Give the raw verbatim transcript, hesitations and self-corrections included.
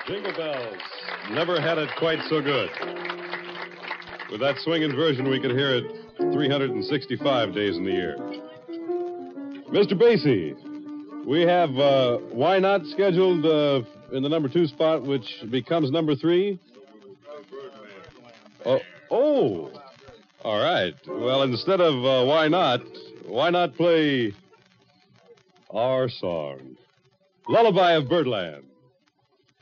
Jingle bells. Never had it quite so good. With that swinging version, we could hear it three hundred sixty-five days in the year. Mister Basie, we have uh, Why Not scheduled uh, in the number two spot, which becomes number three. Oh, oh. All right. Well, instead of uh, Why Not, why not play our song, Lullaby of Birdland.